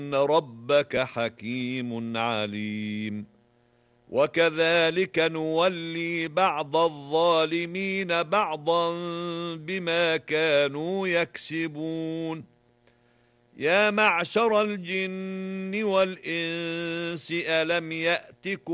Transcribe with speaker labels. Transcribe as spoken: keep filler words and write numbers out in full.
Speaker 1: ربك حكيم عليم. وكذلك نولي بعض الظالمين بعضا بما كانوا يكسبون. يا معشر الجن والإنس ألم يأتكم